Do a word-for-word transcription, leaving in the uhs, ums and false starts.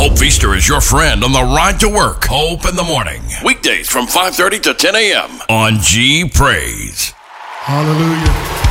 Hope Feaster is your friend on the ride to work. Hope in the Morning. Weekdays from five thirty to ten a.m. on G Praise. Hallelujah.